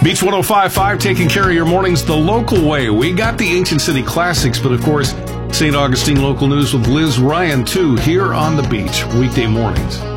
Beach 105.5, taking care of your mornings the local way. We got the Ancient City Classics, but of course, St. Augustine local news with Liz Ryan, too, here on the beach, weekday mornings.